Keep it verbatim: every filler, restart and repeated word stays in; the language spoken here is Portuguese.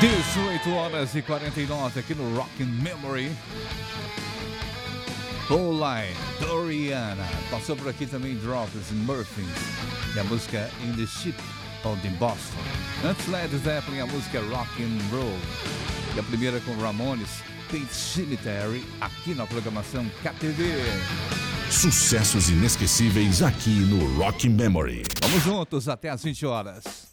dezoito horas e quarenta e nove aqui no Rock Memory. Pauline, Doriana. Passou por aqui também Drops e Murphys. E a música In the Ship of the Boston. Antes Led Zeppelin, a música Rock and Roll. E a primeira com Ramones, Pet Cemetery, aqui na programação K T V. Sucessos inesquecíveis aqui no Rock Memory. Vamos juntos até às vinte horas.